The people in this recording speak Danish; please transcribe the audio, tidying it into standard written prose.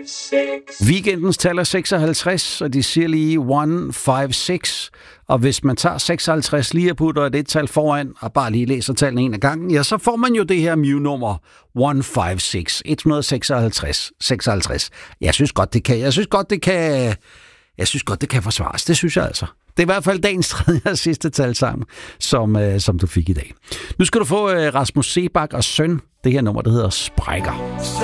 Weekendens tal er 56, og de siger lige 156. Og hvis man tager 56 lige og putter det tal foran, og bare lige læser tallene en af gangen, ja, så får man jo det her Mew-nummer 156, 156. Jeg synes godt, det kan forsvares. Det synes jeg altså. Det er i hvert fald dagens tredje og sidste tal sammen, som du fik i dag. Nu skal du få Rasmus Seebach og Søn. Det her nummer, der hedder Sprækker.